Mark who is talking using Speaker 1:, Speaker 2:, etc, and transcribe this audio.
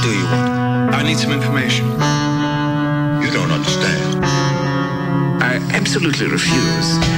Speaker 1: do you want?
Speaker 2: I need some information.
Speaker 1: You don't understand.
Speaker 2: I absolutely refuse.